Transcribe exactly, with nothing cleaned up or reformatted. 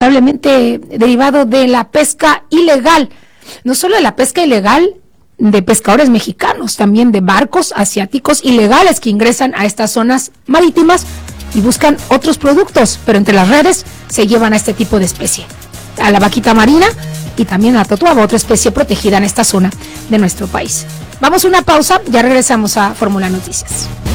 lamentablemente derivado de la pesca ilegal, no solo de la pesca ilegal de pescadores mexicanos, también de barcos asiáticos ilegales que ingresan a estas zonas marítimas y buscan otros productos, pero entre las redes se llevan a este tipo de especie, a la vaquita marina y también a la totuaba, otra especie protegida en esta zona de nuestro país. Vamos a una pausa, ya regresamos a Fórmula Noticias.